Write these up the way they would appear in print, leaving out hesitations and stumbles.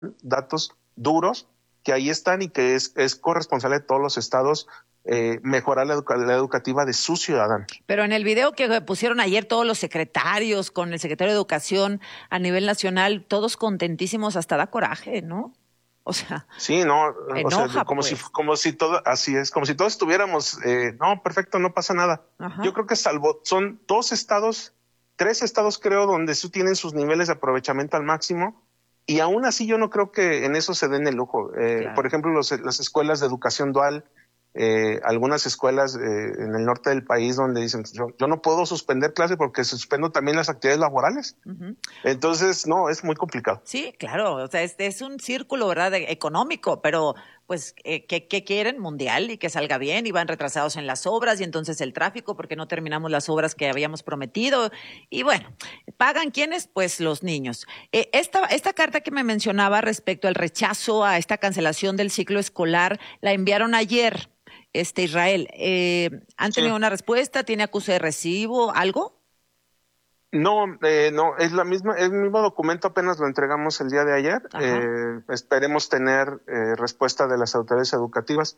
datos duros que ahí están y que es corresponsable de todos los estados mejorar la educativa de sus ciudadanos. Pero en el video que pusieron ayer todos los secretarios con el secretario de Educación a nivel nacional, todos contentísimos, hasta da coraje, ¿no? O sea, sí, no, enoja, o sea, pues. como si todo, así es, como si todos estuviéramos, no, perfecto, no pasa nada. Ajá. Yo creo que son 2 estados, 3 estados creo, donde sí tienen sus niveles de aprovechamiento al máximo, y aún así yo no creo que en eso se den el lujo. Claro. Por ejemplo, las escuelas de educación dual, algunas escuelas en el norte del país donde dicen, yo no puedo suspender clase porque suspendo también las actividades laborales. Uh-huh. Entonces, no, es muy complicado. Sí, claro, o sea, es un círculo, ¿verdad?, económico, pero pues, ¿qué quieren? Mundial y que salga bien, y van retrasados en las obras, y entonces el tráfico, porque no terminamos las obras que habíamos prometido, y bueno, ¿pagan quiénes? Pues los niños. Esta carta que me mencionaba respecto al rechazo a esta cancelación del ciclo escolar, la enviaron ayer, Israel. ¿Han tenido una respuesta? ¿Tiene acuse de recibo? ¿Algo? No, no, es el mismo documento, apenas lo entregamos el día de ayer. Esperemos tener respuesta de las autoridades educativas.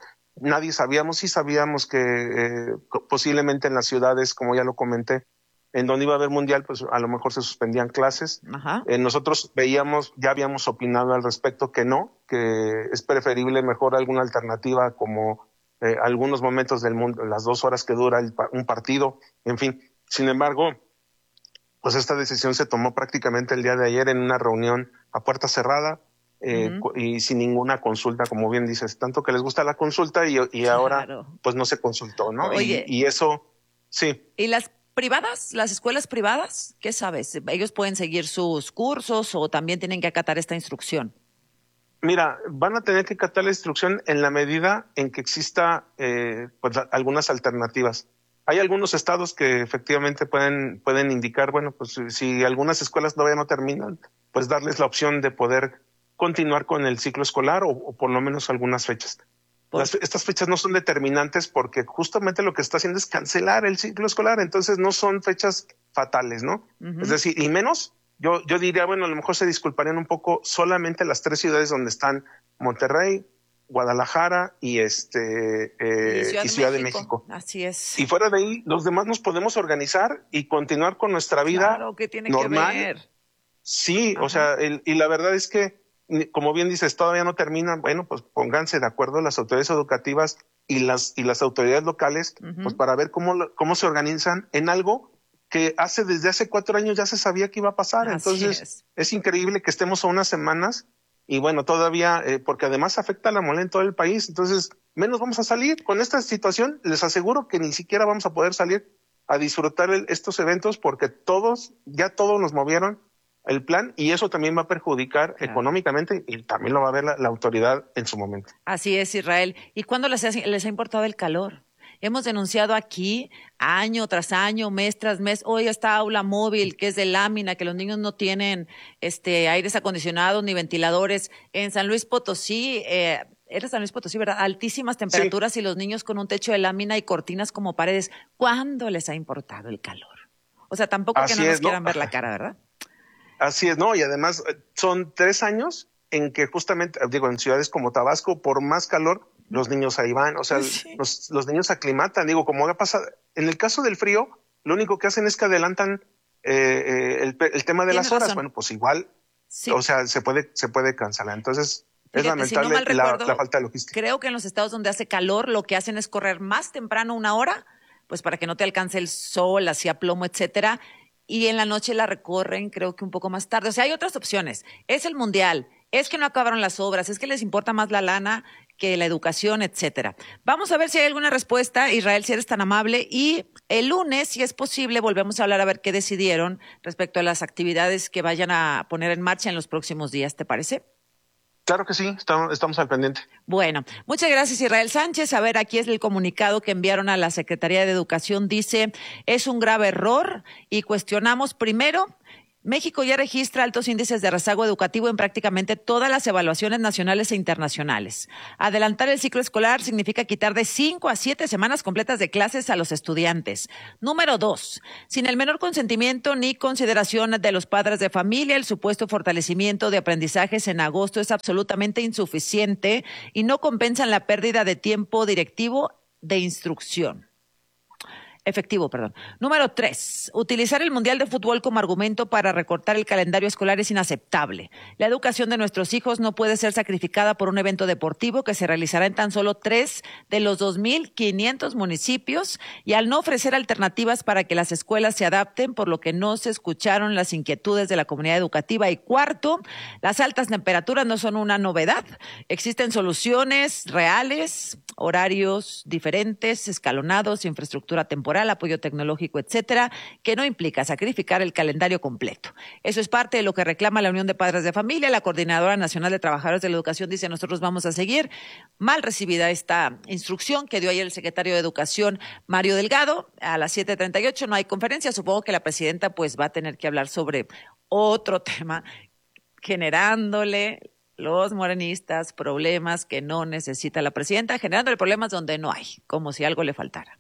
Sí sabíamos que posiblemente en las ciudades, como ya lo comenté, en donde iba a haber mundial, pues a lo mejor se suspendían clases. Nosotros ya habíamos opinado al respecto que no, que es preferible mejor alguna alternativa como algunos momentos del mundo, las 2 horas que dura un partido, en fin. Sin embargo, pues esta decisión se tomó prácticamente el día de ayer en una reunión a puerta cerrada y sin ninguna consulta, como bien dices, tanto que les gusta la consulta y Claro. ahora pues no se consultó, ¿no? Oye, y eso, sí. ¿Y las privadas, las escuelas privadas? ¿Qué sabes? ¿Ellos pueden seguir sus cursos o también tienen que acatar esta instrucción? Mira, van a tener que acatar la instrucción en la medida en que exista pues algunas alternativas. Hay algunos estados que efectivamente pueden indicar, bueno, pues si algunas escuelas todavía no terminan, pues darles la opción de poder continuar con el ciclo escolar o por lo menos algunas fechas. Estas fechas no son determinantes porque justamente lo que está haciendo es cancelar el ciclo escolar, entonces no son fechas fatales, ¿no? Es decir, y menos, yo diría, bueno, a lo mejor se disculparían un poco solamente las 3 ciudades donde están Monterrey, Guadalajara y Ciudad de México. Así es. Y fuera de ahí, los demás nos podemos organizar y continuar con nuestra vida Claro, ¿qué tiene normal. que ver? Sí, o sea, y la verdad es que, como bien dices, todavía no terminan. Bueno, pues pónganse de acuerdo las autoridades educativas y las autoridades locales, pues para ver cómo se organizan en algo que desde hace 4 años ya se sabía que iba a pasar. Así Entonces, es increíble que estemos a unas semanas y bueno, todavía, porque además afecta la moneda en todo el país, entonces menos vamos a salir. Con esta situación, les aseguro que ni siquiera vamos a poder salir a disfrutar estos eventos porque ya todos nos movieron el plan y eso también va a perjudicar económicamente y también lo va a ver la autoridad en su momento. Así es, Israel. ¿Y cuándo les ha importado el calor? Hemos denunciado aquí año tras año, mes tras mes, hoy esta aula móvil que es de lámina, que los niños no tienen aires acondicionados ni ventiladores. En San Luis Potosí, era San Luis Potosí, ¿verdad? Altísimas temperaturas y los niños con un techo de lámina y cortinas como paredes. ¿Cuándo les ha importado el calor? O sea, tampoco que no nos quieran ver la cara, ¿verdad? Así es, ¿no? Y además son 3 años en que justamente, digo, en ciudades como Tabasco, por más calor, los niños ahí van, o sea, los niños se aclimatan, digo, como ha pasado, en el caso del frío, lo único que hacen es que adelantan el tema de las horas, bueno, pues igual, o sea, se puede cancelar, entonces es lamentable si no mal recuerdo, la falta de logística. Creo que en los estados donde hace calor, lo que hacen es correr más temprano 1 hora, pues para que no te alcance el sol, así a plomo, etcétera, y en la noche la recorren, creo que un poco más tarde. O sea, hay otras opciones. Es el mundial, es que no acabaron las obras, es que les importa más la lana que la educación, etcétera. Vamos a ver si hay alguna respuesta, Israel, si eres tan amable. Y el lunes, si es posible, volvemos a hablar a ver qué decidieron respecto a las actividades que vayan a poner en marcha en los próximos días. ¿Te parece? Claro que sí, estamos al pendiente. Bueno, muchas gracias, Israel Sánchez. A ver, aquí es el comunicado que enviaron a la Secretaría de Educación. Dice, es un grave error y cuestionamos primero México ya registra altos índices de rezago educativo en prácticamente todas las evaluaciones nacionales e internacionales. Adelantar el ciclo escolar significa quitar de 5 a 7 semanas completas de clases a los estudiantes. Número 2. Sin el menor consentimiento ni consideración de los padres de familia, el supuesto fortalecimiento de aprendizajes en agosto es absolutamente insuficiente y no compensan la pérdida de tiempo directivo de instrucción. Efectivo. Número 3. Utilizar el Mundial de Fútbol como argumento para recortar el calendario escolar es inaceptable. La educación de nuestros hijos no puede ser sacrificada por un evento deportivo que se realizará en tan solo 3 de los 2,500 municipios y al no ofrecer alternativas para que las escuelas se adapten, por lo que no se escucharon las inquietudes de la comunidad educativa. Y cuarto, las altas temperaturas no son una novedad. Existen soluciones reales, horarios diferentes, escalonados, infraestructura temporal, apoyo tecnológico, etcétera, que no implica sacrificar el calendario completo. Eso es parte de lo que reclama la Unión de Padres de Familia. La Coordinadora Nacional de Trabajadores de la Educación dice: nosotros vamos a seguir. Mal recibida esta instrucción que dio ayer el secretario de Educación, Mario Delgado. A las 7:38 no hay conferencia. Supongo que la presidenta pues va a tener que hablar sobre otro tema, generándole los morenistas problemas que no necesita la presidenta, generándole problemas donde no hay, como si algo le faltara.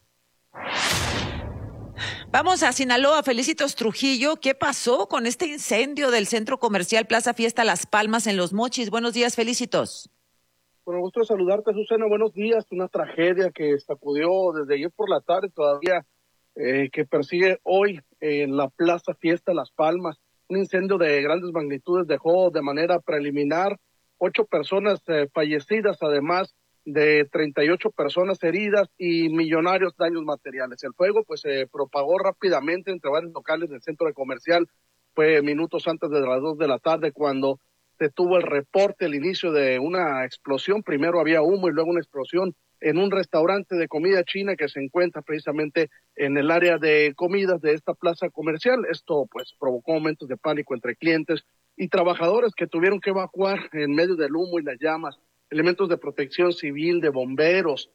Vamos a Sinaloa, Felicitos Trujillo. ¿Qué pasó con este incendio del centro comercial Plaza Fiesta Las Palmas en Los Mochis? Buenos días, Felicitos. Con el gusto de saludarte, Susana. Buenos días. Una tragedia que sacudió desde ayer por la tarde todavía, que persigue hoy en la Plaza Fiesta Las Palmas. Un incendio de grandes magnitudes dejó de manera preliminar 8 personas fallecidas, además de 38 personas heridas y millonarios daños materiales. El fuego pues se propagó rápidamente entre varios locales del centro comercial. Fue minutos antes de las 2 de la tarde cuando se tuvo el reporte, el inicio de una explosión. Primero había humo y luego una explosión en un restaurante de comida china que se encuentra precisamente en el área de comidas de esta plaza comercial. Esto pues provocó momentos de pánico entre clientes y trabajadores que tuvieron que evacuar en medio del humo y las llamas. Elementos de protección civil, de bomberos,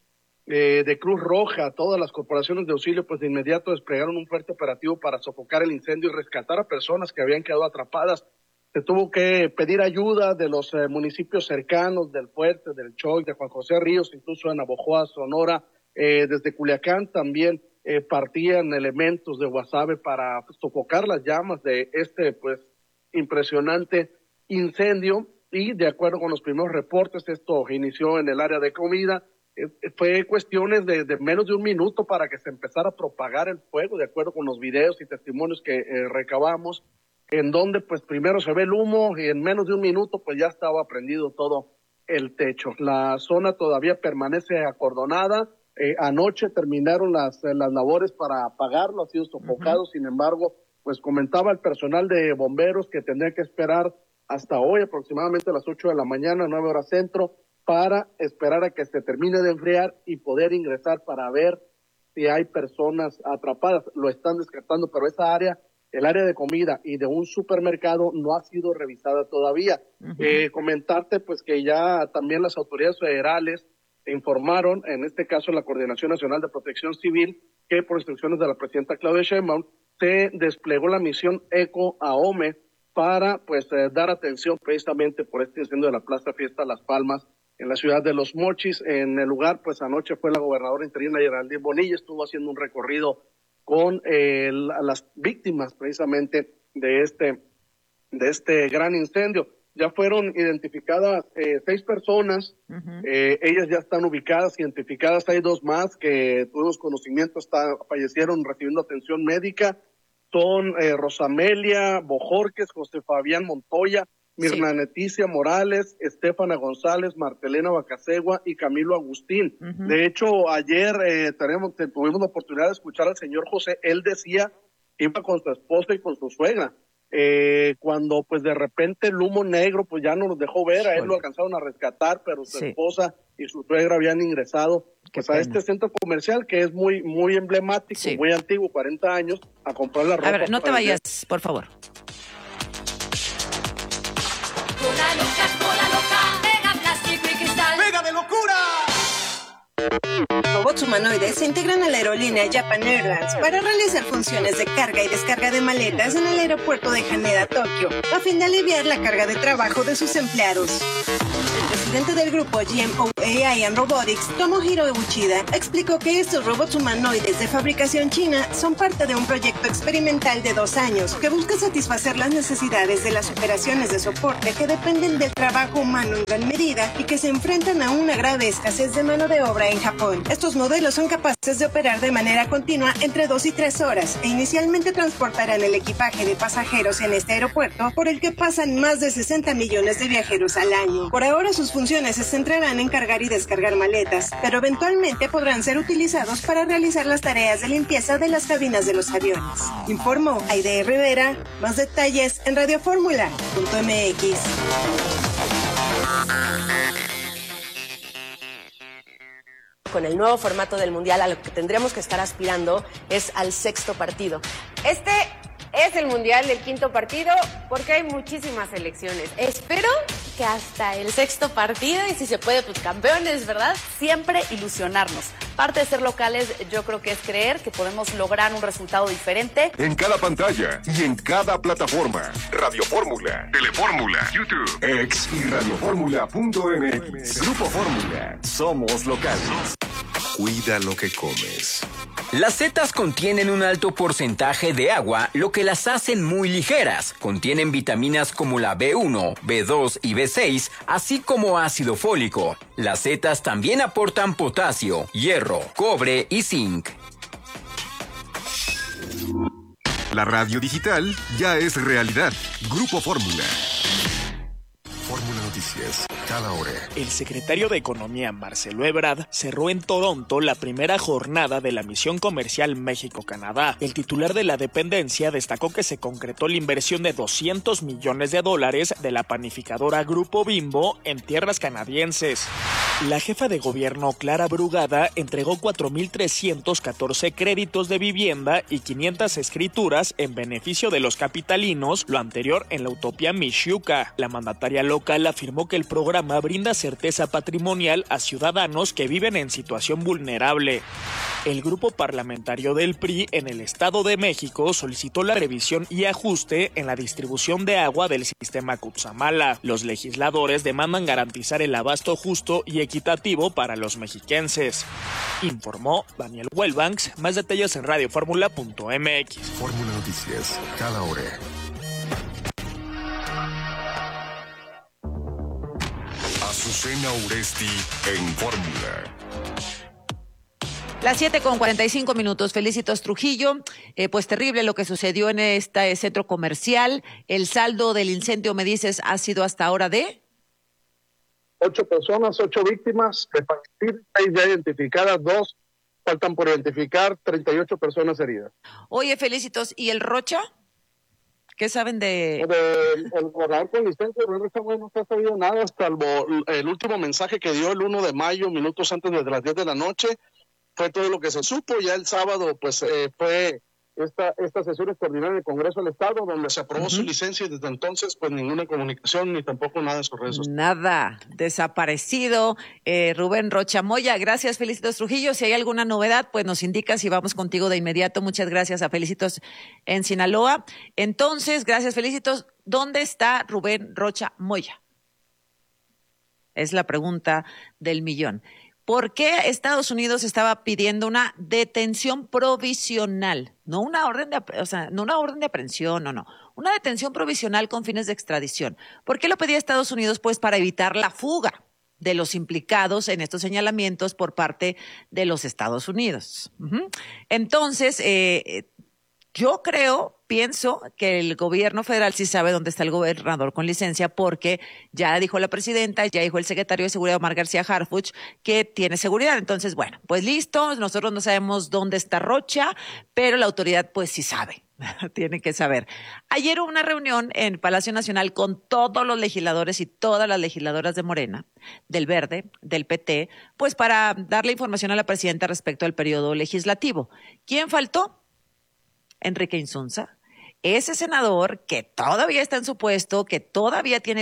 de Cruz Roja, todas las corporaciones de auxilio, pues de inmediato desplegaron un fuerte operativo para sofocar el incendio y rescatar a personas que habían quedado atrapadas. Se tuvo que pedir ayuda de los municipios cercanos, del Fuerte, del Choy, de Juan José Ríos, incluso en Navojoa, Sonora, desde Culiacán también partían elementos de Guasave para sofocar las llamas de este pues impresionante incendio. Y de acuerdo con los primeros reportes, esto inició en el área de comida. Fue cuestiones de menos de un minuto para que se empezara a propagar el fuego, de acuerdo con los videos y testimonios que recabamos, en donde pues primero se ve el humo y en menos de un minuto pues ya estaba prendido todo el techo. La zona todavía permanece acordonada. Anoche terminaron las labores para apagarlo, ha sido sofocado. Sin embargo, pues comentaba el personal de bomberos que tendría que esperar hasta hoy aproximadamente a las 8 de la mañana, 9 horas centro, para esperar a que se termine de enfriar y poder ingresar para ver si hay personas atrapadas. Lo están descartando, pero esa área, el área de comida y de un supermercado, no ha sido revisada todavía. Comentarte pues que ya también las autoridades federales informaron, en este caso la Coordinación Nacional de Protección Civil, que por instrucciones de la presidenta Claudia Sheinbaum se desplegó la misión ECO AOME para pues dar atención precisamente por este incendio de la Plaza Fiesta Las Palmas en la ciudad de Los Mochis. En el lugar pues anoche fue la gobernadora interina Geraldine Bonilla, estuvo haciendo un recorrido con las víctimas precisamente de este gran incendio. Ya fueron identificadas 6 personas, ellas ya están ubicadas, identificadas. Hay 2 más que tuvimos conocimiento, fallecieron recibiendo atención médica. Son Rosamelia Bojorques, José Fabián Montoya, Mirna Leticia Morales, Estefana González, Martelena Bacasegua y Camilo Agustín. De hecho, ayer tuvimos la oportunidad de escuchar al señor José. Él decía que iba con su esposa y con su suegra. Cuando pues de repente el humo negro pues ya no los dejó ver, a él lo alcanzaron a rescatar, pero su esposa y su suegra habían ingresado pues a este centro comercial que es muy muy emblemático, muy antiguo, 40 años, a comprar la ropa. A ver, no te vayas, por favor. Robots humanoides se integran a la aerolínea Japan Airlines para realizar funciones de carga y descarga de maletas en el aeropuerto de Haneda, Tokio, a fin de aliviar la carga de trabajo de sus empleados. El presidente del grupo GMO AI and Robotics, Tomohiro Uchida, explicó que estos robots humanoides de fabricación china son parte de un proyecto experimental de 2 años que busca satisfacer las necesidades de las operaciones de soporte que dependen del trabajo humano en gran medida y que se enfrentan a una grave escasez de mano de obra en Japón. Estos modelos son capaces de operar de manera continua entre 2 y 3 horas e inicialmente transportarán el equipaje de pasajeros en este aeropuerto por el que pasan más de 60 millones de viajeros al año. Por ahora sus funciones se centrarán en cargar y descargar maletas, pero eventualmente podrán ser utilizados para realizar las tareas de limpieza de las cabinas de los aviones. Informó Aide Rivera. Más detalles en radioformula.mx. Con el nuevo formato del Mundial, a lo que tendremos que estar aspirando es al 6º partido. Este es el Mundial del 5º partido porque hay muchísimas selecciones. Espero que hasta el 6º partido, y si se puede, pues campeones, ¿verdad? Siempre ilusionarnos. Parte de ser locales, yo creo que es creer que podemos lograr un resultado diferente. En cada pantalla y en cada plataforma. Radio Fórmula, Telefórmula, YouTube, X y radioformula.mx. Grupo Fórmula. Somos locales. Cuida lo que comes. Las setas contienen un alto porcentaje de agua, lo que las hacen muy ligeras. Contienen vitaminas como la B1, B2 y B6, así como ácido fólico. Las setas también aportan potasio, hierro, cobre y zinc. La radio digital ya es realidad. Grupo Fórmula. Fórmula Noticias, cada hora. El secretario de Economía, Marcelo Ebrard, cerró en Toronto la primera jornada de la misión comercial México-Canadá. El titular de la dependencia destacó que se concretó la inversión de $200 millones de la panificadora Grupo Bimbo en tierras canadienses. La jefa de gobierno, Clara Brugada, entregó 4.314 créditos de vivienda y 500 escrituras en beneficio de los capitalinos, lo anterior en la utopía Mixhuca. La mandataria local afirmó que el programa brinda certeza patrimonial a ciudadanos que viven en situación vulnerable. El grupo parlamentario del PRI en el Estado de México solicitó la revisión y ajuste en la distribución de agua del sistema Cutzamala. Los legisladores demandan garantizar el abasto justo y equitativo para los mexiquenses. Informó Daniel Wellbanks. Más detalles en radioformula.mx. Fórmula Noticias, cada hora. Azucena Uresti en Fórmula. Las 7:45. Felicitos, Trujillo. Pues terrible lo que sucedió en este centro comercial. El saldo del incendio, me dices, ha sido hasta ahora de 8 personas, 8 víctimas de fallecidas, 6 ya identificadas, 2 faltan por identificar, 38 personas heridas. Oye, Felicitos, ¿y el Rocha? ¿Qué saben de...? El gobernador con licencia de Rocha no se ha sabido nada, salvo el último mensaje que dio el 1 de mayo, minutos antes de las 10 de la noche. Fue todo lo que se supo. Ya el sábado pues fue esta sesión extraordinaria del Congreso del Estado donde se aprobó su licencia y desde entonces pues ninguna comunicación ni tampoco nada de sus redes sociales. Nada, desaparecido. Rubén Rocha Moya, gracias, Felicitos Trujillo. Si hay alguna novedad, pues nos indicas y vamos contigo de inmediato. Muchas gracias a Felicitos en Sinaloa. Entonces, gracias, Felicitos. ¿Dónde está Rubén Rocha Moya? Es la pregunta del millón. ¿Por qué Estados Unidos estaba pidiendo una detención provisional? No una orden de, no una orden de aprehensión, no. Una detención provisional con fines de extradición. ¿Por qué lo pedía Estados Unidos? Pues para evitar la fuga de los implicados en estos señalamientos por parte de los Estados Unidos. Entonces, yo pienso que el gobierno federal sí sabe dónde está el gobernador con licencia porque ya dijo la presidenta, ya dijo el secretario de Seguridad, Omar García Harfuch, que tiene seguridad. Entonces, bueno, pues listo, nosotros no sabemos dónde está Rocha, pero la autoridad pues sí sabe, tiene que saber. Ayer hubo una reunión en Palacio Nacional con todos los legisladores y todas las legisladoras de Morena, del Verde, del PT, pues para darle información a la presidenta respecto al periodo legislativo. ¿Quién faltó? Enrique Insunza. ese senador que todavía está en su puesto, que todavía tiene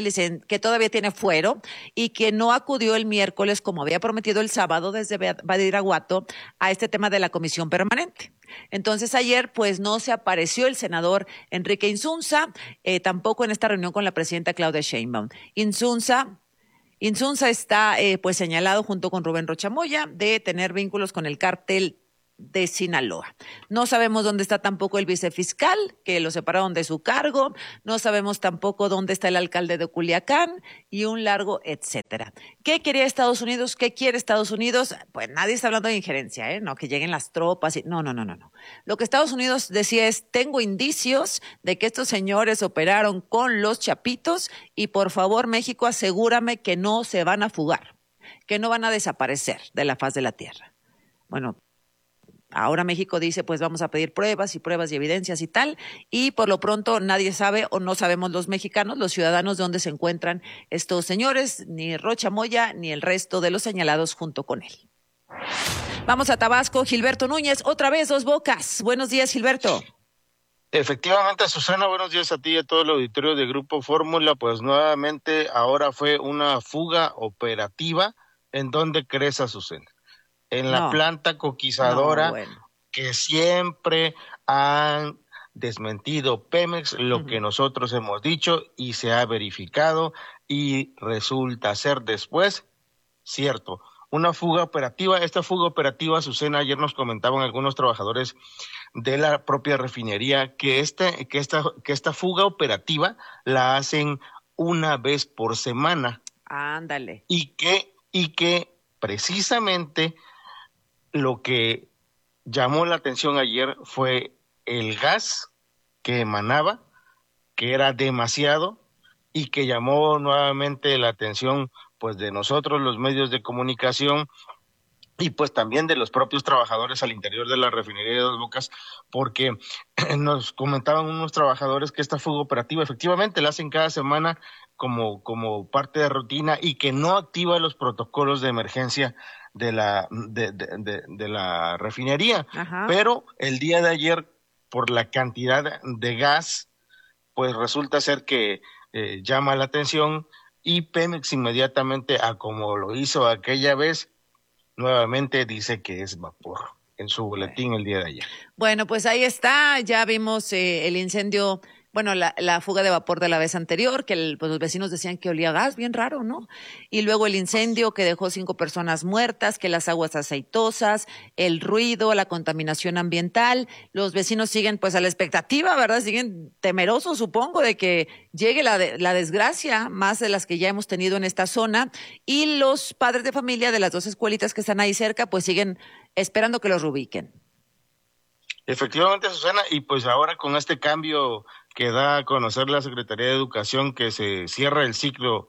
fuero y que no acudió el miércoles como había prometido el sábado desde Badiraguato a este tema de la comisión permanente. Entonces ayer pues no se apareció el senador Enrique Insunza, tampoco en esta reunión con la presidenta Claudia Sheinbaum. Insunza está pues señalado junto con Rubén Rocha Moya de tener vínculos con el cártel de Sinaloa. No sabemos dónde está tampoco el vicefiscal, que lo separaron de su cargo, no sabemos tampoco dónde está el alcalde de Culiacán y un largo etcétera. ¿Qué quería Estados Unidos? ¿Qué quiere Estados Unidos? Pues nadie está hablando de injerencia, no, que lleguen las tropas. No. Lo que Estados Unidos decía es, tengo indicios de que estos señores operaron con los chapitos y por favor, México, asegúrame que no se van a fugar, que no van a desaparecer de la faz de la tierra. Bueno, ahora México dice, pues vamos a pedir pruebas y evidencias y tal, y por lo pronto nadie sabe o no sabemos los mexicanos, los ciudadanos, de dónde se encuentran estos señores, ni Rocha Moya, ni el resto de los señalados junto con él. Vamos a Tabasco, Gilberto Núñez, otra vez Dos Bocas. Buenos días, Gilberto. Efectivamente, Susana, buenos días a ti y a todo el auditorio de Grupo Fórmula. Pues nuevamente ahora fue una fuga operativa. ¿En dónde crees, Azucena? En la planta coquizadora que siempre han desmentido Pemex, lo que nosotros hemos dicho y se ha verificado y resulta ser después cierto. Una fuga operativa, esta fuga operativa, Azucena, ayer nos comentaban algunos trabajadores de la propia refinería que esta fuga operativa la hacen una vez por semana. Ándale. Y que precisamente lo que llamó la atención ayer fue el gas que emanaba, que era demasiado y que llamó nuevamente la atención pues de nosotros los medios de comunicación y pues también de los propios trabajadores al interior de la refinería de Dos Bocas, porque nos comentaban unos trabajadores que esta fuga operativa efectivamente la hacen cada semana como parte de rutina y que no activa los protocolos de emergencia de la refinería. Ajá. Pero el día de ayer, por la cantidad de gas, pues resulta ser que llama la atención y Pemex inmediatamente, como lo hizo aquella vez, nuevamente dice que es vapor en su boletín el día de ayer. Bueno, pues ahí está, ya vimos el incendio, bueno, la fuga de vapor de la vez anterior, que pues los vecinos decían que olía a gas, bien raro, ¿no? Y luego el incendio que dejó 5 personas muertas, que las aguas aceitosas, el ruido, la contaminación ambiental. Los vecinos siguen pues a la expectativa, ¿verdad? Siguen temerosos, supongo, de que llegue la desgracia, más de las que ya hemos tenido en esta zona. Y los padres de familia de las 2 escuelitas que están ahí cerca, pues siguen esperando que los reubiquen. Efectivamente, Susana, y pues ahora con este cambio que da a conocer la Secretaría de Educación, que se cierra el ciclo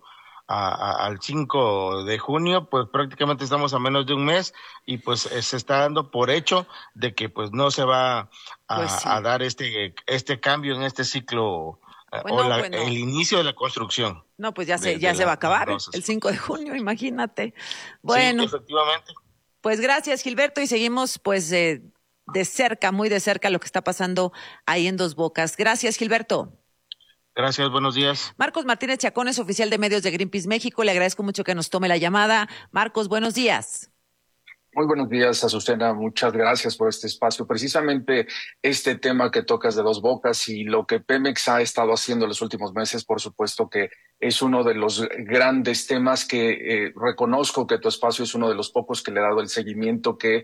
al 5 de junio, pues prácticamente estamos a menos de un mes y pues se está dando por hecho de que pues no se va a dar este cambio en este ciclo el inicio de la construcción. No, pues ya se va a acabar el 5 de junio, imagínate. Bueno, sí, efectivamente. Pues gracias, Gilberto, y seguimos pues de cerca, muy de cerca, lo que está pasando ahí en Dos Bocas. Gracias, Gilberto. Gracias, buenos días. Marcos Martínez Chacón es oficial de medios de Greenpeace México. Le agradezco mucho que nos tome la llamada. Marcos, buenos días. Muy buenos días, Azucena. Muchas gracias por este espacio. Precisamente este tema que tocas de Dos Bocas y lo que Pemex ha estado haciendo en los últimos meses, por supuesto que es uno de los grandes temas que reconozco que tu espacio es uno de los pocos que le ha dado el seguimiento que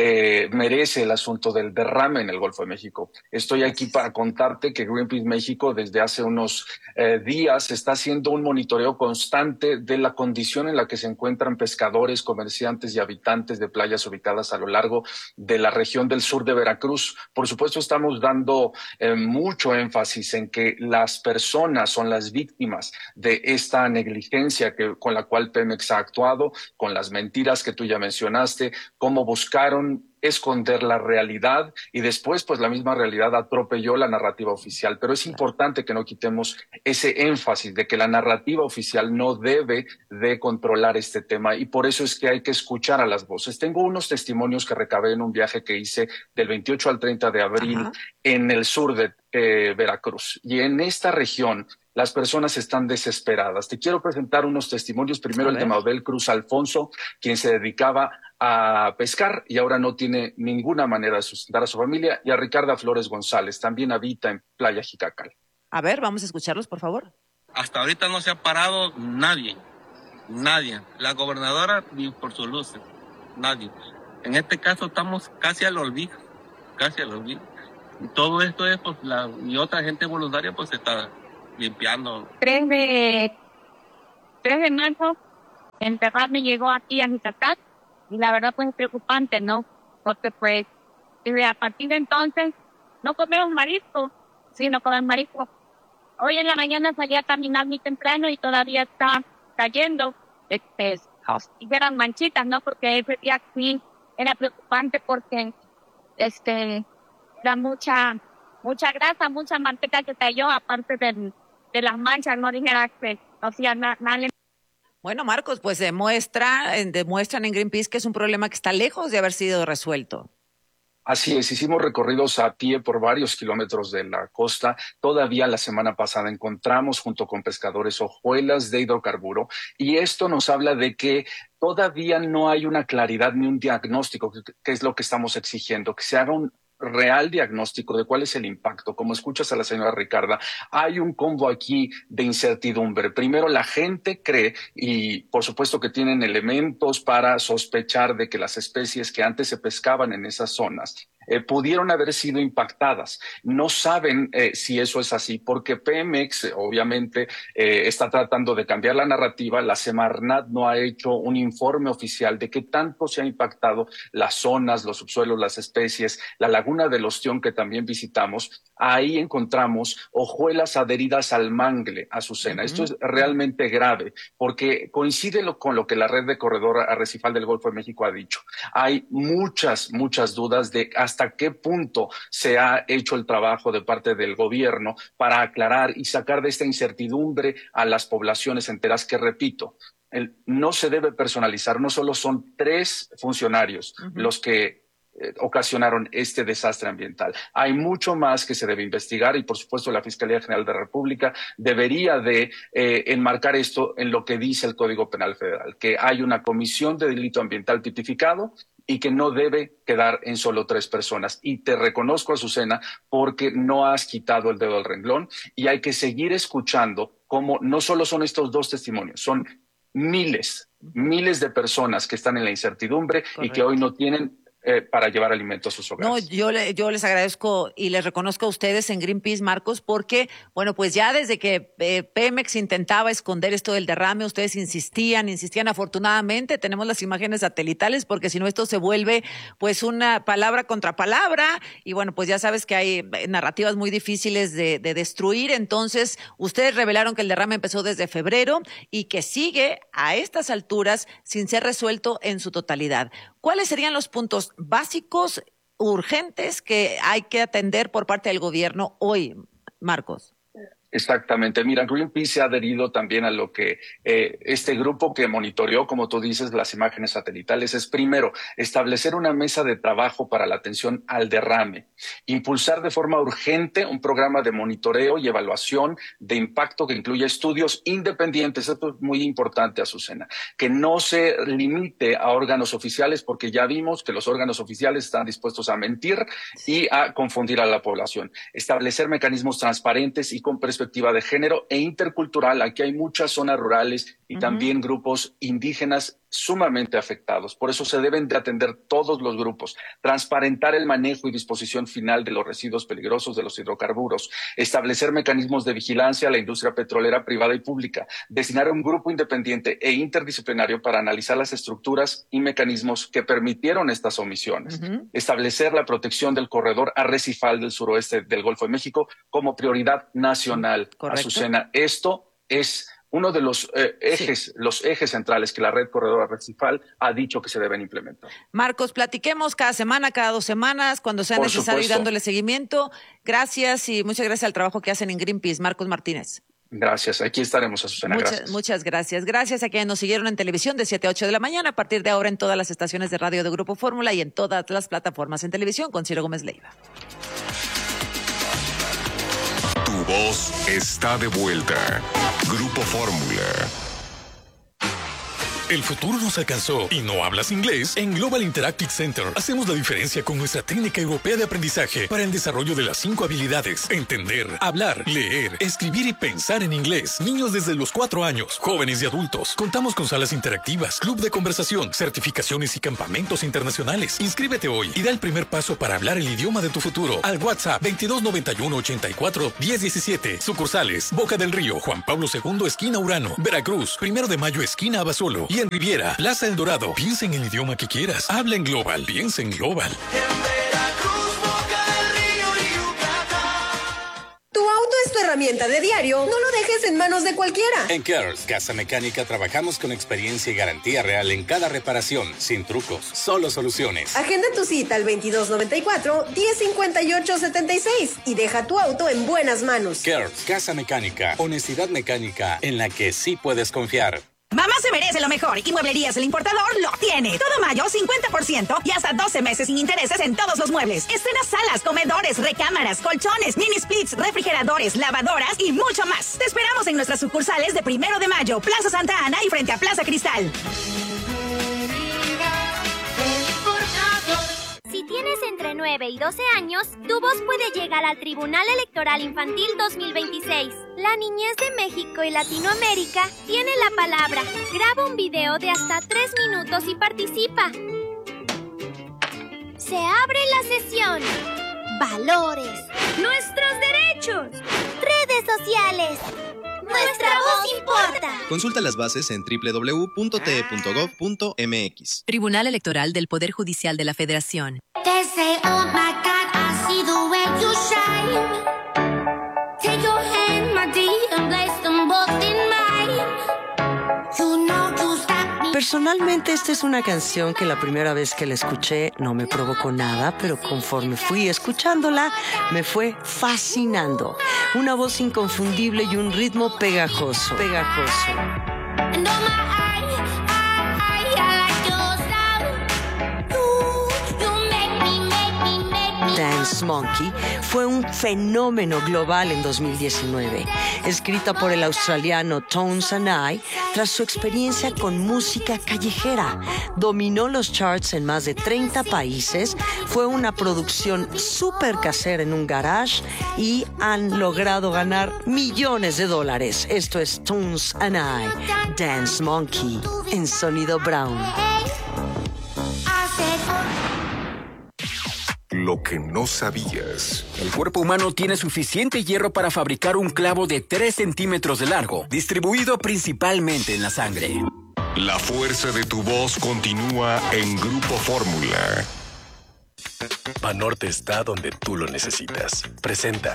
merece el asunto del derrame en el Golfo de México. Estoy aquí para contarte que Greenpeace México desde hace unos días está haciendo un monitoreo constante de la condición en la que se encuentran pescadores, comerciantes y habitantes de playas ubicadas a lo largo de la región del sur de Veracruz. Por supuesto, estamos dando mucho énfasis en que las personas son las víctimas de esta negligencia con la cual Pemex ha actuado, con las mentiras que tú ya mencionaste, cómo buscaron esconder la realidad y después pues la misma realidad atropelló la narrativa oficial. Pero es importante que no quitemos ese énfasis de que la narrativa oficial no debe de controlar este tema y por eso es que hay que escuchar a las voces. Tengo unos testimonios que recabé en un viaje que hice del 28 al 30 de abril en el sur de Veracruz, y en esta región las personas están desesperadas. Te quiero presentar unos testimonios. Primero el de Mabel Cruz Alfonso, quien se dedicaba a pescar y ahora no tiene ninguna manera de sustentar a su familia, y a Ricarda Flores González, también habita en Playa Jicacal. A ver, vamos a escucharlos, por favor. Hasta ahorita no se ha parado nadie. La gobernadora ni por su luz, nadie. En este caso estamos casi al olvido. Y todo esto es, pues, y otra gente voluntaria pues está limpiando. 3 de marzo, el derrame llegó aquí a Jicacal y la verdad pues es preocupante, ¿no? Porque pues desde a partir de entonces no comemos marisco, sino comemos marisco. Hoy en la mañana salí a caminar muy temprano y todavía está cayendo y eran manchitas, ¿no? Porque ese día sí era preocupante porque era mucha grasa, mucha manteca que cayó, aparte de las manchas, no dijera que no hacía nada. Bueno, Marcos, pues demuestran en Greenpeace que es un problema que está lejos de haber sido resuelto. Así es, hicimos recorridos a pie por varios kilómetros de la costa. Todavía la semana pasada encontramos junto con pescadores hojuelas de hidrocarburo, y esto nos habla de que todavía no hay una claridad ni un diagnóstico, que es lo que estamos exigiendo, que se haga un real diagnóstico de cuál es el impacto. Como escuchas a la señora Ricarda, hay un combo aquí de incertidumbre. Primero, la gente cree, y por supuesto que tienen elementos para sospechar de que las especies que antes se pescaban en esas zonas pudieron haber sido impactadas. No saben si eso es así, porque Pemex obviamente está tratando de cambiar la narrativa. La Semarnat no ha hecho un informe oficial de qué tanto se ha impactado las zonas, los subsuelos, las especies. La laguna del Ostión, que también visitamos, ahí encontramos hojuelas adheridas al mangle, Azucena. Esto es realmente grave, porque coincide con lo que la red de corredor arrecifal del Golfo de México ha dicho. Hay muchas dudas de hasta qué punto se ha hecho el trabajo de parte del gobierno para aclarar y sacar de esta incertidumbre a las poblaciones enteras, que, repito, no se debe personalizar. No solo son 3 funcionarios los que ocasionaron este desastre ambiental. Hay mucho más que se debe investigar, y por supuesto la Fiscalía General de la República debería de enmarcar esto en lo que dice el Código Penal Federal, que hay una comisión de delito ambiental tipificado y que no debe quedar en solo 3 personas. Y te reconozco, Azucena, porque no has quitado el dedo del renglón, y hay que seguir escuchando cómo no solo son estos 2 testimonios, son miles de personas que están en la incertidumbre. Correcto. Y que hoy no tienen para llevar alimento a sus hogares. No, yo les agradezco y les reconozco a ustedes en Greenpeace, Marcos, porque, bueno, pues ya desde que Pemex intentaba esconder esto del derrame, ustedes insistían. Afortunadamente tenemos las imágenes satelitales, porque si no esto se vuelve pues una palabra contra palabra, y bueno, pues ya sabes que hay narrativas muy difíciles de destruir. Entonces, ustedes revelaron que el derrame empezó desde febrero y que sigue a estas alturas sin ser resuelto en su totalidad. ¿Cuáles serían los puntos básicos, urgentes, que hay que atender por parte del gobierno hoy, Marcos? Exactamente. Mira, Greenpeace se ha adherido también a lo que este grupo que monitoreó, como tú dices, las imágenes satelitales. Es, primero, establecer una mesa de trabajo para la atención al derrame, impulsar de forma urgente un programa de monitoreo y evaluación de impacto que incluya estudios independientes. Esto es muy importante, Azucena, que no se limite a órganos oficiales, porque ya vimos que los órganos oficiales están dispuestos a mentir y a confundir a la población. Establecer mecanismos transparentes y con perspectiva de género e intercultural. Aquí hay muchas zonas rurales y también grupos indígenas sumamente afectados. Por eso se deben de atender todos los grupos. Transparentar el manejo y disposición final de los residuos peligrosos de los hidrocarburos. Establecer mecanismos de vigilancia a la industria petrolera privada y pública. Designar un grupo independiente e interdisciplinario para analizar las estructuras y mecanismos que permitieron estas omisiones. Establecer la protección del corredor arrecifal del suroeste del Golfo de México como prioridad nacional. Azucena, esto es uno de los ejes centrales que la red corredora principal ha dicho que se deben implementar. Marcos, platiquemos cada semana, cada 2 semanas, cuando sea necesario, y dándole seguimiento. Gracias y muchas gracias al trabajo que hacen en Greenpeace. Marcos Martínez. Gracias, aquí estaremos, Azucena. Muchas gracias. Gracias a quienes nos siguieron en televisión de 7 a 8 de la mañana, a partir de ahora en todas las estaciones de radio de Grupo Fórmula y en todas las plataformas en televisión con Ciro Gómez Leiva. Tu voz está de vuelta. Grupo Fórmula. El futuro nos alcanzó y no hablas inglés. En Global Interactive Center hacemos la diferencia con nuestra técnica europea de aprendizaje para el desarrollo de las 5 habilidades: entender, hablar, leer, escribir y pensar en inglés. Niños desde los 4 años, jóvenes y adultos. Contamos con salas interactivas, club de conversación, certificaciones y campamentos internacionales. Inscríbete hoy y da el primer paso para hablar el idioma de tu futuro al WhatsApp 2291 84 1017. Sucursales: Boca del Río, Juan Pablo II, esquina Urano, Veracruz, 1 de Mayo, esquina Abasolo, y en Riviera, Plaza El Dorado. Piensa en el idioma que quieras. Habla en Global. Piensa en Global. Tu auto es tu herramienta de diario. No lo dejes en manos de cualquiera. En Cares Casa Mecánica trabajamos con experiencia y garantía real en cada reparación, sin trucos, solo soluciones. Agenda tu cita al 2294-1058-76 y deja tu auto en buenas manos. Cares Casa Mecánica, honestidad mecánica en la que sí puedes confiar. Mamá se merece lo mejor y Mueblerías El Importador lo tiene. Todo mayo, 50% y hasta 12 meses sin intereses en todos los muebles. Escenas, salas, comedores, recámaras, colchones, mini splits, refrigeradores, lavadoras y mucho más. Te esperamos en nuestras sucursales de 1 de Mayo, Plaza Santa Ana y frente a Plaza Cristal. Si tienes entre 9 y 12 años, tu voz puede llegar al Tribunal Electoral Infantil 2026. La niñez de México y Latinoamérica tiene la palabra. Graba un video de hasta 3 minutos y participa. Se abre la sesión. Valores. Nuestros derechos. Redes sociales. Nuestra voz importa. Consulta las bases en www.te.gov.mx. Tribunal Electoral del Poder Judicial de la Federación. They say, oh my God, I see the way you shine. Take your hand, my dear, and place them both in mine. You know you stopped me. Personalmente, esta es una canción que la primera vez que la escuché no me provocó nada, pero conforme fui escuchándola, me fue fascinando. Una voz inconfundible y un ritmo pegajoso. And oh my, I like your style. You make me. Dance Monkey fue un fenómeno global en 2019. Escrita por el australiano Tones and I, tras su experiencia con música callejera, dominó los charts en más de 30 países, fue una producción súper casera en un garage y han logrado ganar millones de dólares. Esto es Tones and I, Dance Monkey, en Sonido Brown. Lo que no sabías. El cuerpo humano tiene suficiente hierro para fabricar un clavo de 3 centímetros de largo, distribuido principalmente en la sangre. La fuerza de tu voz continúa en Grupo Fórmula. Banorte está donde tú lo necesitas. Presenta.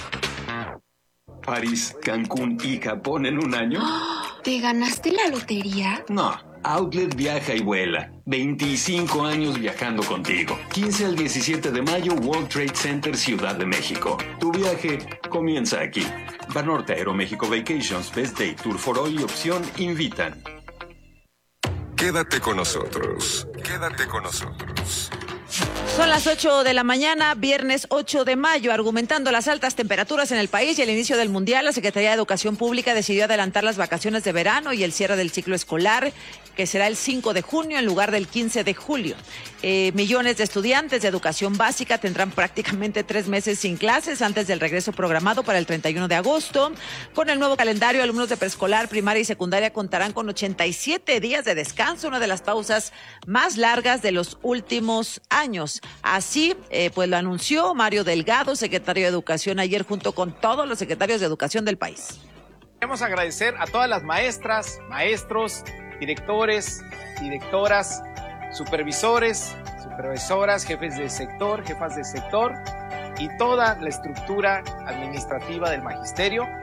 París, Cancún y Japón en un año. ¿Te ganaste la lotería? No, Outlet viaja y vuela. 25 años viajando contigo. 15 al 17 de mayo, World Trade Center, Ciudad de México. Tu viaje comienza aquí. Banorte, Aeroméxico Vacations, Best Day, Tour for All y Opción invitan. Quédate con nosotros. Quédate con nosotros. Son las 8 de la mañana, viernes 8 de mayo. Argumentando las altas temperaturas en el país y el inicio del Mundial, la Secretaría de Educación Pública decidió adelantar las vacaciones de verano y el cierre del ciclo escolar, que será el 5 de junio en lugar del 15 de julio. Millones de estudiantes de educación básica tendrán prácticamente 3 meses sin clases antes del regreso programado para el 31 de agosto. Con el nuevo calendario, alumnos de preescolar, primaria y secundaria contarán con 87 días de descanso, una de las pausas más largas de los últimos años. Así, pues lo anunció Mario Delgado, secretario de Educación, ayer junto con todos los secretarios de Educación del país. Queremos agradecer a todas las maestras, maestros, directores, directoras, supervisores, supervisoras, jefes de sector, jefas de sector y toda la estructura administrativa del magisterio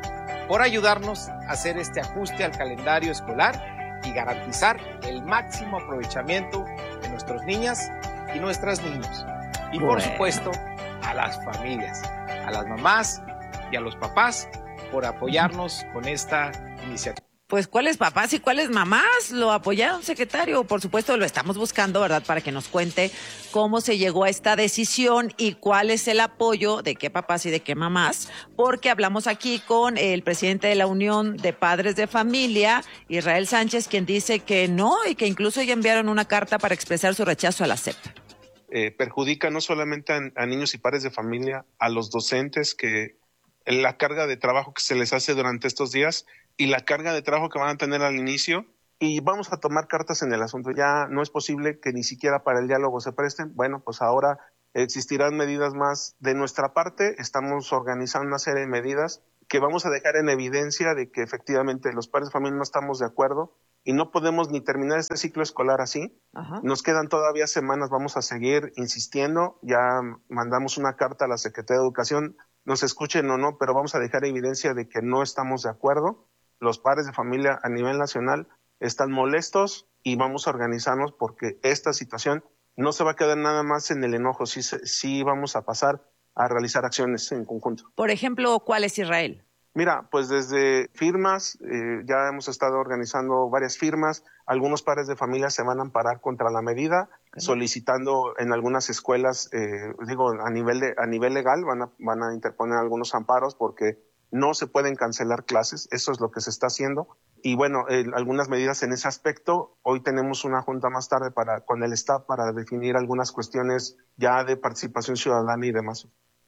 por ayudarnos a hacer este ajuste al calendario escolar y garantizar el máximo aprovechamiento de nuestras niñas y nuestros niños. Y por supuesto, a las familias, a las mamás y a los papás por apoyarnos con esta iniciativa. Pues cuáles papás y cuáles mamás lo apoyaron, secretario. Por supuesto lo estamos buscando, ¿verdad? Para que nos cuente cómo se llegó a esta decisión y cuál es el apoyo de qué papás y de qué mamás, porque hablamos aquí con el presidente de la Unión de Padres de Familia, Israel Sánchez, quien dice que no y que incluso ya enviaron una carta para expresar su rechazo a la SEP. Perjudica no solamente a niños y padres de familia, a los docentes, que la carga de trabajo que se les hace durante estos días y la carga de trabajo que van a tener al inicio, y vamos a tomar cartas en el asunto. Ya no es posible que ni siquiera para el diálogo se presten. Bueno, pues ahora existirán medidas más de nuestra parte. Estamos organizando una serie de medidas que vamos a dejar en evidencia de que efectivamente los padres de familia no estamos de acuerdo y no podemos ni terminar este ciclo escolar así. Ajá. Nos quedan todavía semanas, vamos a seguir insistiendo. Ya mandamos una carta a la Secretaría de Educación, nos escuchen o no, pero vamos a dejar evidencia de que no estamos de acuerdo. Los padres de familia a nivel nacional están molestos y vamos a organizarnos porque esta situación no se va a quedar nada más en el enojo, sí vamos a pasar a realizar acciones en conjunto. Por ejemplo, ¿cuál es, Israel? Mira, pues desde firmas, ya hemos estado organizando varias firmas. Algunos padres de familia se van a amparar contra la medida, solicitando en algunas escuelas, a nivel legal, van a interponer algunos amparos porque no se pueden cancelar clases. Eso es lo que se está haciendo. Y bueno, algunas medidas en ese aspecto. Hoy tenemos una junta más tarde con el staff para definir algunas cuestiones ya de participación ciudadana y demás.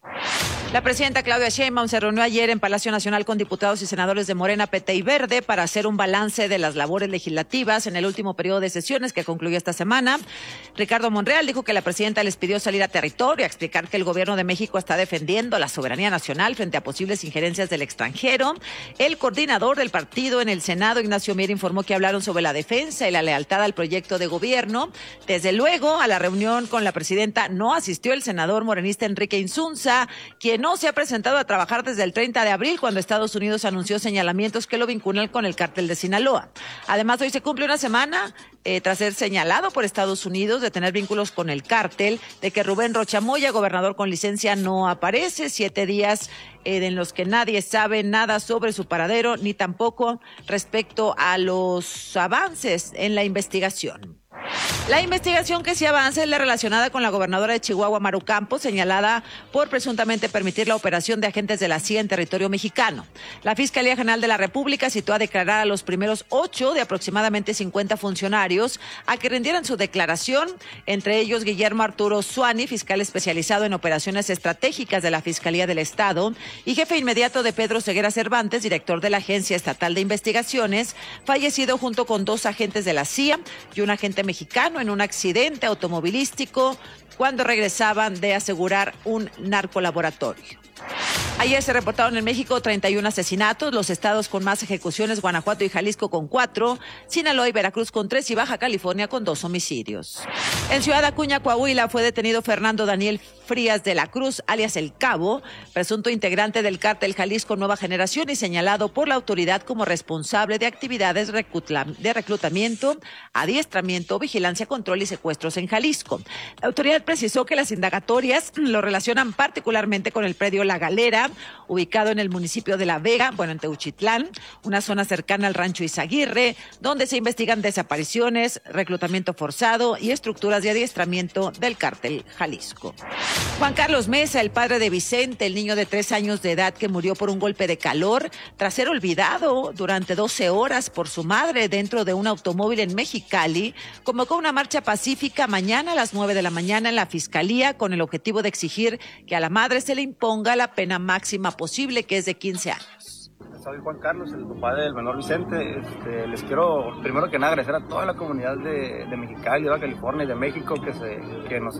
La presidenta Claudia Sheinbaum se reunió ayer en Palacio Nacional con diputados y senadores de Morena, PT y Verde para hacer un balance de las labores legislativas en el último periodo de sesiones que concluyó esta semana. Ricardo Monreal dijo que la presidenta les pidió salir a territorio, a explicar que el gobierno de México está defendiendo la soberanía nacional frente a posibles injerencias del extranjero. El coordinador del partido en el Senado, Ignacio Mier, informó que hablaron sobre la defensa y la lealtad al proyecto de gobierno. Desde luego, a la reunión con la presidenta no asistió el senador morenista Enrique Insunza, quien no se ha presentado a trabajar desde el 30 de abril, cuando Estados Unidos anunció señalamientos que lo vinculan con el cártel de Sinaloa. Además, hoy se cumple una semana tras ser señalado por Estados Unidos de tener vínculos con el cártel, de que Rubén Rocha Moya, gobernador con licencia, no aparece. 7 días en los que nadie sabe nada sobre su paradero, ni tampoco respecto a los avances en la investigación. La investigación que sí avanza es la relacionada con la gobernadora de Chihuahua, Maru Campos, señalada por presuntamente permitir la operación de agentes de la CIA en territorio mexicano. La Fiscalía General de la República citó a declarar a los primeros 8 de aproximadamente 50 funcionarios a que rindieran su declaración, entre ellos Guillermo Arturo Suani, fiscal especializado en operaciones estratégicas de la Fiscalía del Estado, y jefe inmediato de Pedro Ceguera Cervantes, director de la Agencia Estatal de Investigaciones, fallecido junto con 2 agentes de la CIA y un agente mexicano en un accidente automovilístico cuando regresaban de asegurar un narcolaboratorio. Ayer se reportaron en México 31 asesinatos, los estados con más ejecuciones, Guanajuato y Jalisco con 4, Sinaloa y Veracruz con 3 y Baja California con 2 homicidios. En Ciudad Acuña, Coahuila, fue detenido Fernando Daniel Frías de la Cruz, alias El Cabo, presunto integrante del cártel Jalisco Nueva Generación y señalado por la autoridad como responsable de actividades de reclutamiento, adiestramiento, vigilancia, control y secuestros en Jalisco. La autoridad precisó que las indagatorias lo relacionan particularmente con el predio La Galera, ubicado en el municipio de La Vega, en Teuchitlán, una zona cercana al rancho Izaguirre, donde se investigan desapariciones, reclutamiento forzado y estructuras de adiestramiento del cártel Jalisco. Juan Carlos Mesa, el padre de Vicente, el niño de 3 años de edad que murió por un golpe de calor tras ser olvidado durante 12 horas por su madre dentro de un automóvil en Mexicali, convocó una marcha pacífica mañana a las 9 de la mañana en la Fiscalía con el objetivo de exigir que a la madre se le imponga la pena máxima posible, que es de 15 años. Soy Juan Carlos, el papá del menor Vicente. Les quiero, primero que nada, agradecer a toda la comunidad de Mexicali, de Baja California y de México que nos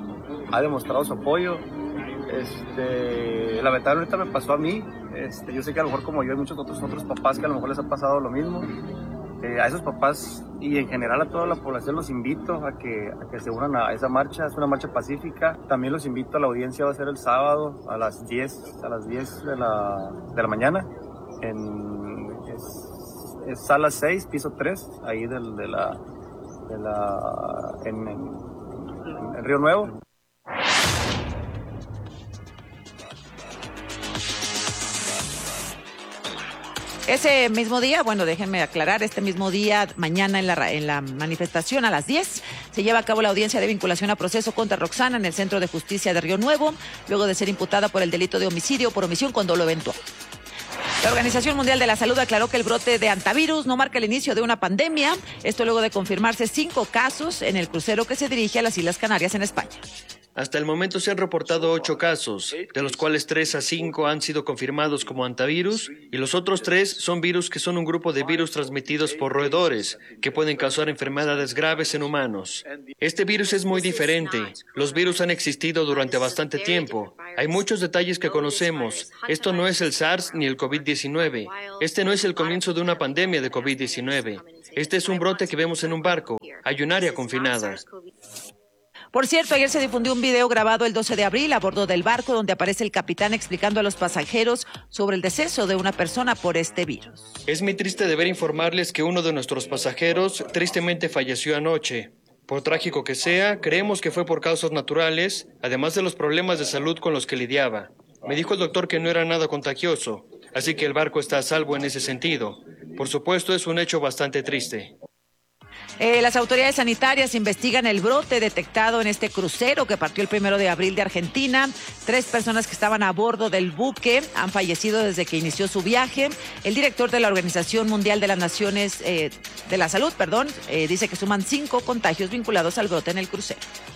ha demostrado su apoyo. Lamentablemente me pasó a mí. Yo sé que a lo mejor como yo hay muchos otros papás que a lo mejor les ha pasado lo mismo. A esos papás y en general a toda la población los invito a que se unan a esa marcha. Es una marcha pacífica. También los invito a la audiencia, va a ser el sábado a las 10 de la mañana. es sala 6, piso 3, ahí en Río Nuevo. Ese mismo día, bueno, déjenme aclarar, este mismo día, mañana en la manifestación a las 10, se lleva a cabo la audiencia de vinculación a proceso contra Roxana en el Centro de Justicia de Río Nuevo, luego de ser imputada por el delito de homicidio por omisión con dolo eventual. La Organización Mundial de la Salud aclaró que el brote de hantavirus no marca el inicio de una pandemia, esto luego de confirmarse 5 casos en el crucero que se dirige a las Islas Canarias en España. Hasta el momento se han reportado 8 casos, de los cuales 3 a 5 han sido confirmados como hantavirus y los otros 3 son virus que son un grupo de virus transmitidos por roedores que pueden causar enfermedades graves en humanos. Este virus es muy diferente. Los virus han existido durante bastante tiempo. Hay muchos detalles que conocemos. Esto no es el SARS ni el COVID-19. Este no es el comienzo de una pandemia de COVID-19. Este es un brote que vemos en un barco. Hay un área confinada. Por cierto, ayer se difundió un video grabado el 12 de abril a bordo del barco donde aparece el capitán explicando a los pasajeros sobre el deceso de una persona por este virus. Es muy triste deber informarles que uno de nuestros pasajeros tristemente falleció anoche. Por trágico que sea, creemos que fue por causas naturales, además de los problemas de salud con los que lidiaba. Me dijo el doctor que no era nada contagioso, así que el barco está a salvo en ese sentido. Por supuesto, es un hecho bastante triste. Las autoridades sanitarias investigan el brote detectado en este crucero que partió el 1 de abril de Argentina. 3 personas que estaban a bordo del buque han fallecido desde que inició su viaje. El director de la Organización Mundial de las Naciones de la Salud, dice que suman 5 contagios vinculados al brote en el crucero.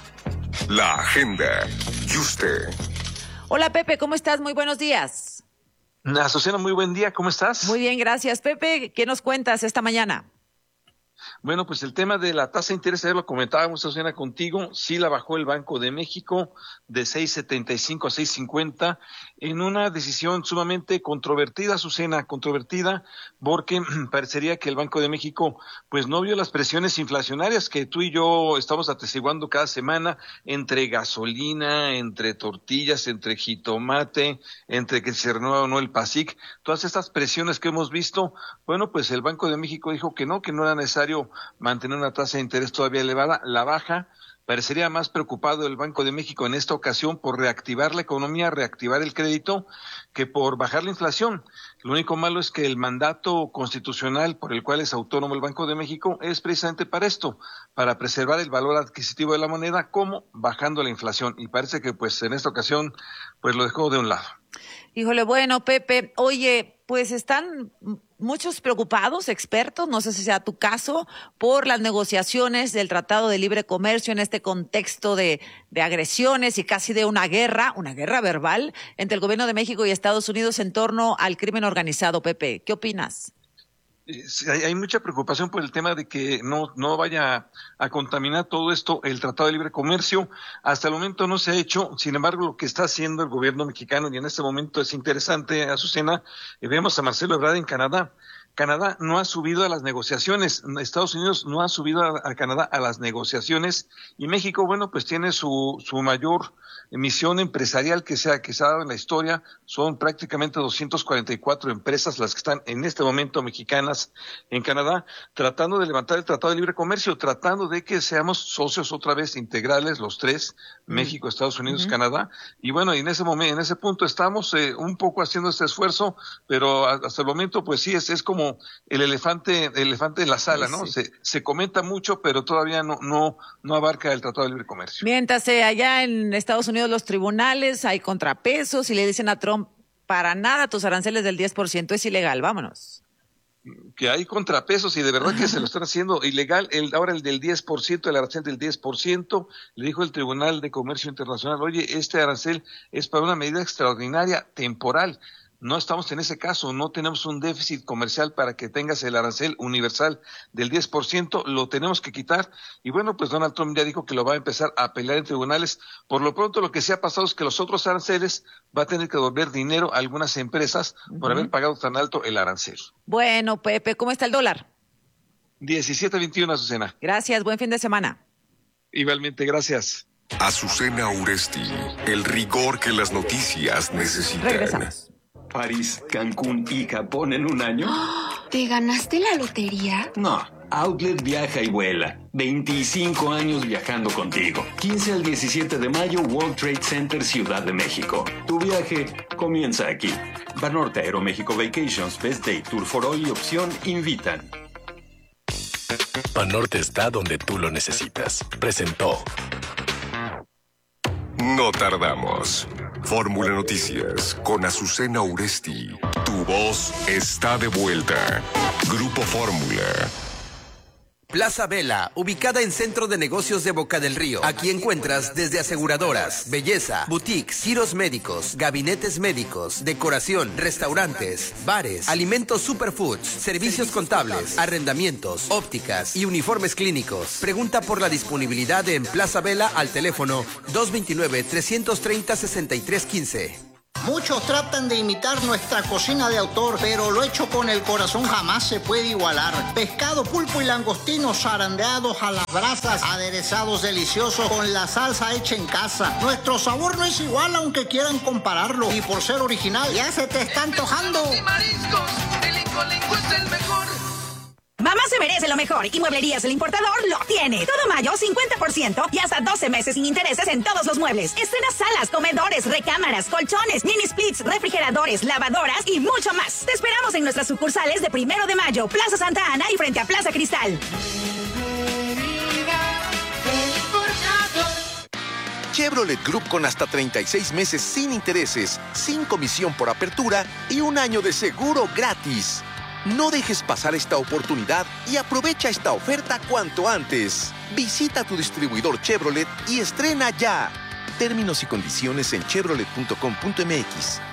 La agenda. Y usted. Hola Pepe, ¿cómo estás? Muy buenos días. Azucena, muy buen día, ¿cómo estás? Muy bien, gracias. Pepe, ¿qué nos cuentas esta mañana? Bueno, pues el tema de la tasa de interés, ayer lo comentábamos, Azucena, contigo, sí la bajó el Banco de México de 6.75 a 6.50 en una decisión sumamente controvertida, Azucena, controvertida, porque parecería que el Banco de México pues no vio las presiones inflacionarias que tú y yo estamos atestiguando cada semana entre gasolina, entre tortillas, entre jitomate, entre que se renueva o no el PASIC, todas estas presiones que hemos visto. Bueno, pues el Banco de México dijo que no era necesario mantener una tasa de interés todavía elevada, la baja. Parecería más preocupado el Banco de México en esta ocasión por reactivar la economía, reactivar el crédito, que por bajar la inflación. Lo único malo es que el mandato constitucional por el cual es autónomo el Banco de México es precisamente para esto, para preservar el valor adquisitivo de la moneda, como bajando la inflación. Y parece que pues en esta ocasión pues lo dejó de un lado. Híjole, bueno, Pepe, oye, pues están muchos preocupados, expertos, no sé si sea tu caso, por las negociaciones del Tratado de Libre Comercio en este contexto de agresiones y casi de una guerra verbal entre el gobierno de México y Estados Unidos en torno al crimen organizado. Pepe, ¿qué opinas? Hay mucha preocupación por el tema de que no vaya a contaminar todo esto el Tratado de Libre Comercio. Hasta el momento no se ha hecho, sin embargo, lo que está haciendo el gobierno mexicano, y en este momento es interesante, Azucena, vemos a Marcelo Ebrard en Canadá. Canadá no ha subido a las negociaciones, Estados Unidos no ha subido a Canadá a las negociaciones, y México, bueno, pues tiene su mayor misión empresarial que se ha dado en la historia. Son prácticamente 244 empresas las que están en este momento mexicanas en Canadá, tratando de levantar el Tratado de Libre Comercio, tratando de que seamos socios otra vez integrales los 3, México, Estados Unidos, Canadá. Y bueno, en ese momento, en ese punto estamos un poco haciendo este esfuerzo, pero hasta el momento pues sí es como el elefante en la sala, ¿no? Sí. Se comenta mucho, pero todavía no abarca el Tratado de Libre Comercio. Mientras allá en Estados Unidos los tribunales hay contrapesos y le dicen a Trump, para nada tus aranceles del 10% es ilegal, vámonos. Que hay contrapesos y de verdad que se lo están haciendo ilegal. Ahora el del 10%, el arancel del 10%, le dijo el Tribunal de Comercio Internacional, oye, este arancel es para una medida extraordinaria, temporal. No estamos en ese caso, no tenemos un déficit comercial para que tengas el arancel universal del 10%, lo tenemos que quitar. Y bueno, pues Donald Trump ya dijo que lo va a empezar a pelear en tribunales. Por lo pronto lo que se ha pasado es que los otros aranceles va a tener que devolver dinero a algunas empresas por haber pagado tan alto el arancel. Bueno, Pepe, ¿cómo está el dólar? 17.21, Azucena. Gracias, buen fin de semana. Igualmente, gracias. Azucena Uresti, el rigor que las noticias necesitan. Regresamos. París, Cancún y Japón en un año? ¿Te ganaste la lotería? No. Outlet Viaja y Vuela. 25 años viajando contigo. 15 al 17 de mayo, World Trade Center, Ciudad de México. Tu viaje comienza aquí. Banorte Aeroméxico Vacations, Best Day, Tour for All y Opción invitan. Banorte está donde tú lo necesitas. Presentó. No tardamos. Fórmula Noticias con Azucena Uresti. Tu voz está de vuelta. Grupo Fórmula. Plaza Vela, ubicada en Centro de Negocios de Boca del Río. Aquí encuentras desde aseguradoras, belleza, boutiques, giros médicos, gabinetes médicos, decoración, restaurantes, bares, alimentos superfoods, servicios contables, arrendamientos, ópticas y uniformes clínicos. Pregunta por la disponibilidad en Plaza Vela al teléfono 229-330-6315. Muchos tratan de imitar nuestra cocina de autor, pero lo hecho con el corazón jamás se puede igualar. Pescado, pulpo y langostinos zarandeados a las brasas, aderezados deliciosos con la salsa hecha en casa. Nuestro sabor no es igual aunque quieran compararlo. Y por ser original, ya se te está antojando. El Incolinco es el mejor. Mamá se merece lo mejor y Mueblerías El Importador lo tiene. Todo mayo, 50% y hasta 12 meses sin intereses en todos los muebles. Escenas, salas, comedores, recámaras, colchones, mini splits, refrigeradores, lavadoras y mucho más. Te esperamos en nuestras sucursales de 1 de mayo, Plaza Santa Ana y frente a Plaza Cristal. Chevrolet Group con hasta 36 meses sin intereses, sin comisión por apertura y un año de seguro gratis. No dejes pasar esta oportunidad y aprovecha esta oferta cuanto antes. Visita tu distribuidor Chevrolet y estrena ya. Términos y condiciones en chevrolet.com.mx.